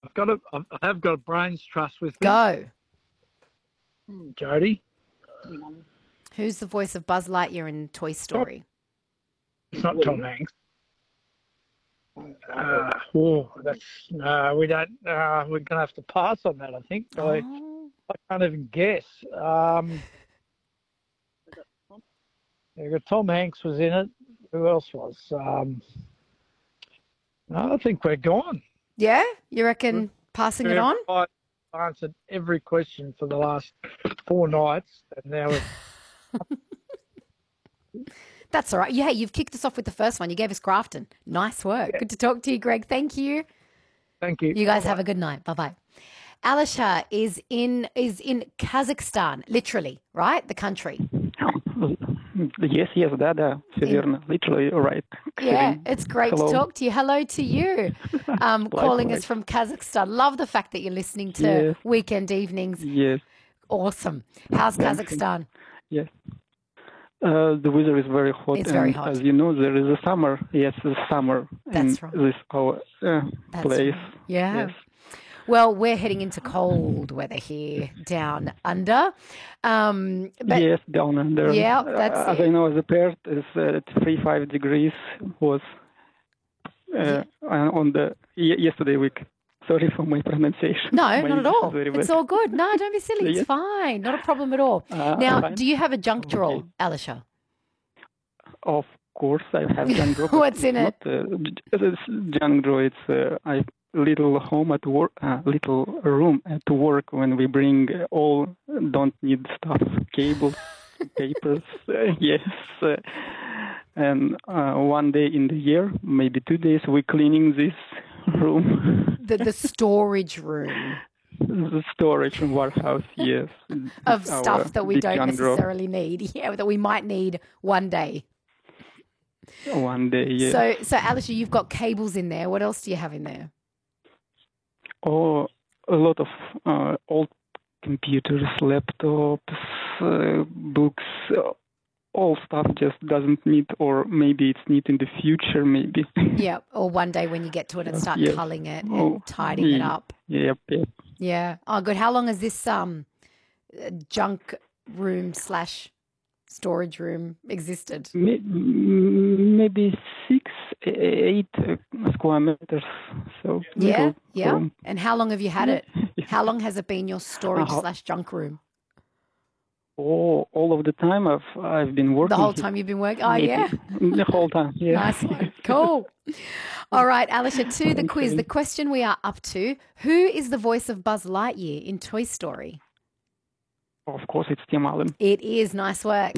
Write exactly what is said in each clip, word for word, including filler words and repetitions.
I've got a, I have got a brains trust with me. Go. Jody. Who's the voice of Buzz Lightyear in Toy Story? It's not Tom Hanks. Uh, oh, that's no. We don't. Uh, we're gonna have to pass on that. I think. I, Oh. I can't even guess. Um, yeah, Tom Hanks was in it. Who else was? Um, no, I think we're gone. Yeah? You reckon passing it on? I've answered every question for the last four nights, and now it's That's all right. Yeah, you've kicked us off with the first one. You gave us Grafton. Nice work. Yeah. Good to talk to you, Greg. Thank you. Thank you. You guys Bye-bye. have a good night. Bye-bye. Alisha is in is in Kazakhstan, literally, right? The country. Yes, yes, да, да, все верно. Literally, right. Yeah, it's great Hello. to talk to you. Hello to you. Um, calling us from Kazakhstan. Love the fact that you're listening to Yes. Weekend Evenings. Yes, Awesome. How's Thank you. Kazakhstan? yes. Uh, the weather is very hot. It's and very hot. As you know, there is a summer. Yes, the summer That's in right. this our uh, That's place. right. Yeah. Yes. Well, we're heading into cold weather here down under. Um, but yes, down under. Yeah, Uh, that's as it. I know, the Perth is uh, three five degrees was uh, on the y- yesterday week. Sorry for my pronunciation. No, My not at English all. is very It's bad. all good. No, don't be silly. It's Yes. fine. Not a problem at all. Uh, Now, fine. do you have a junk drawer, Okay. Alisha? Of course, I have junk drawer. What's in Not, uh, j- it's junk drawer. It's uh, I little home at work, uh, little room at work when we bring uh, all don't need stuff, cables, papers. Uh, yes, uh, and uh, one day in the year, maybe two days, we cleaning this room, The the storage room the storage and warehouse. Yes, of Our stuff that we big don't junk drawer. necessarily need. Yeah, that we might need one day. One day, yes. So, so Alisha, you've got cables in there. What else do you have in there? Oh, a lot of uh, old computers, laptops, uh, books, uh, all stuff just doesn't need, or maybe it's need in the future, maybe. Yeah, or one day when you get to it and start Yes. culling it and Oh, tidying it yeah. up. Yep, yep. Yeah. Oh, good. How long has this um uh, junk room slash storage room existed? May- Maybe six, eight uh, square meters. So Yeah, little yeah. room. And how long have you had it? Yeah. How long has it been your storage Uh-huh. slash junk room? Oh, all of the time I've I've been working. The whole here. time you've been working? Oh, Maybe. yeah. The whole time. Yeah. Nice one. Cool. All right, Alisha, to the quiz. Okay. The question we are up to, who is the voice of Buzz Lightyear in Toy Story? Of course, it's Tim Allen. It is. Nice work.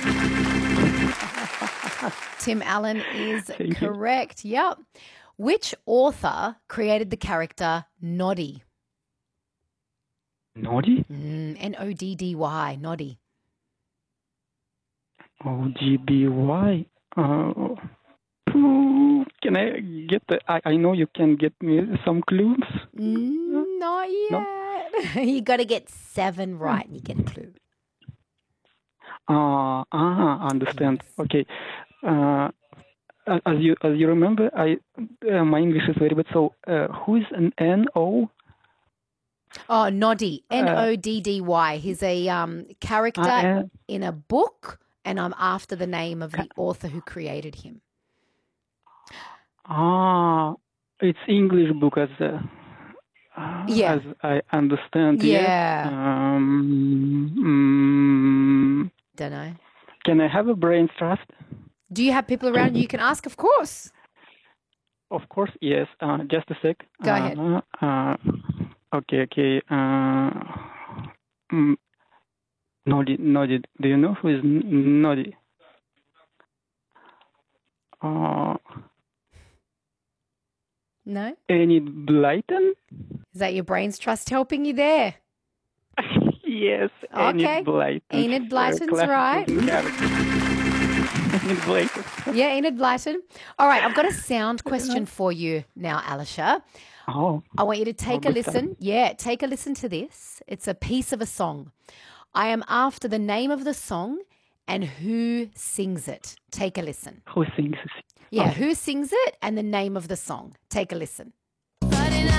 Tim Allen is Thank you. correct. Yep. Which author created the character Noddy? Noddy? Mm, N O D D Y, Noddy. O G B Y. Uh, phew, can I get the? I, I know you can get me some clues. Mm, not yet. You got to get seven right and you get a clue. Uh, ah, understand. Okay. Uh, as you as you remember, I uh, my English is very bad. So uh, who is an N O? Oh, Noddy, N O D D Y. He's a um, character Uh, in a book, and I'm after the name of the author who created him. ah, it's English book as uh, uh, Yeah. as I understand. Yeah. Yes. Um, mm, Don't know. can I have a brain trust? Do you have people around you you can ask? Of course. Of course, yes. Uh, just a sec. Go ahead. Uh, uh, okay, okay. Uh, mm, Noddy, Noddy. Do you know who is N- Noddy? Uh, No? Enid Blyton? Is that your brain's trust helping you there? Yes, Okay. Enid Blyton. Enid Uh, Blyton's classic right. character. Enid Blyton. Yeah, Enid Blyton. All right, I've got a sound question for you now, Alisha. Oh, I want you to take a good stuff. listen. Yeah, take a listen to this. It's a piece of a song. I am after the name of the song and who sings it. Take a listen. who sings? Yeah, who sings it and the name of the song. Take a listen.